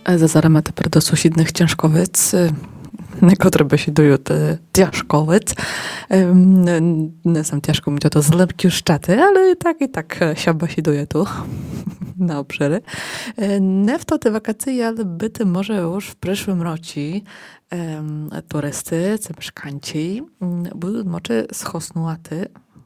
Zazareme tepер до сусідних тяжковиць, некотре сідують тяжковиць. Не сам тяжко mówię to z lepki szczaty, ale i tak siaba siduje tu na obszary. Nie w to te wakacje, ale byty może już w przyszłym roku turysty, czy mieszkańcy, były moczy schosnułaty